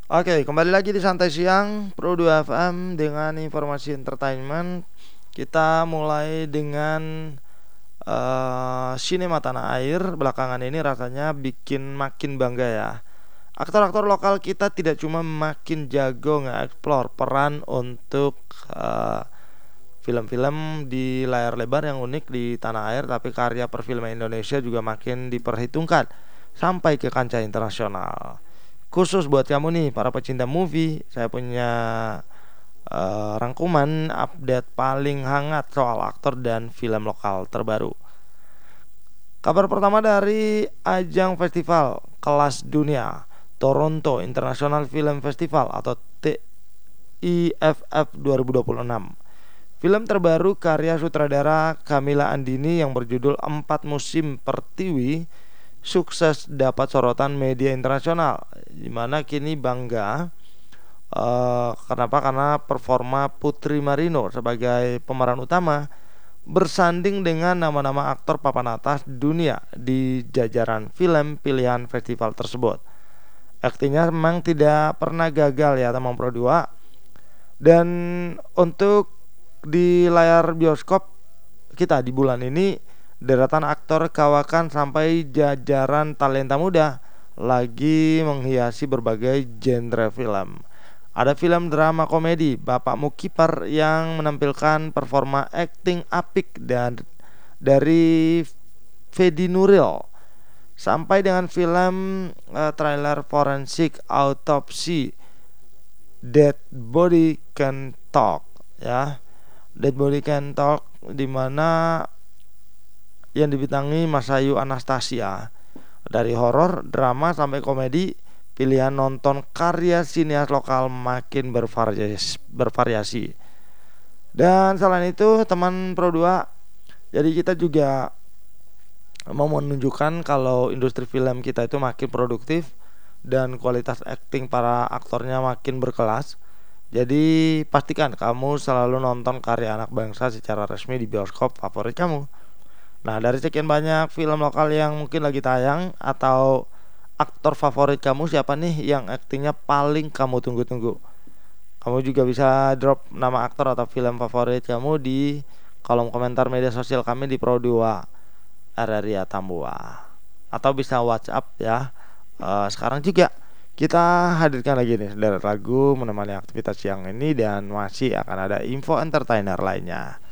Oke, kembali lagi di Santai Siang Pro 2 FM dengan informasi entertainment. Kita mulai dengan sinema tanah air. Belakangan ini rasanya bikin makin bangga ya. Aktor-aktor lokal kita tidak cuma makin jago nge-explore peran untuk eh, film-film di layar lebar yang unik di tanah air, tapi karya perfilman Indonesia juga makin diperhitungkan sampai ke kancah internasional. Khusus buat kamu nih para pecinta movie, saya punya rangkuman update paling hangat soal aktor dan film lokal terbaru. Kabar pertama dari ajang festival kelas dunia Toronto International Film Festival atau TIFF 2026. Film terbaru karya sutradara Kamila Andini yang berjudul Empat Musim Pertiwi sukses dapat sorotan media internasional, di mana kini bangga. Kenapa? Karena performa Putri Marino sebagai pemeran utama bersanding dengan nama-nama aktor papan atas dunia di jajaran film pilihan festival tersebut. Aktingnya memang tidak pernah gagal ya teman Pro 2. Dan untuk di layar bioskop kita di bulan ini, deretan aktor kawakan sampai jajaran talenta muda lagi menghiasi berbagai genre film. Ada film drama komedi Bapak Mukipar yang menampilkan performa akting apik dan dari Fedi Nuril, sampai dengan film trailer forensik autopsi Dead Body Can Talk ya. Dead Body Can Talk, di mana yang dibintangi Masayu Anastasia. Dari horor, drama sampai komedi, pilihan nonton karya sinias lokal makin bervariasi. Dan selain itu teman Pro 2, jadi kita juga mau menunjukkan kalau industri film kita itu makin produktif dan kualitas akting para aktornya makin berkelas. Jadi pastikan kamu selalu nonton karya anak bangsa secara resmi di bioskop favorit kamu. Nah, dari sekian banyak film lokal yang mungkin lagi tayang, atau aktor favorit kamu siapa nih yang aktingnya paling kamu tunggu-tunggu? Kamu juga bisa drop nama aktor atau film favorit kamu di kolom komentar media sosial kami di Pro2 Araria Tambua, atau bisa WhatsApp ya. Sekarang juga kita hadirkan lagi nih dari lagu menemani aktivitas siang ini, dan masih akan ada info entertainer lainnya.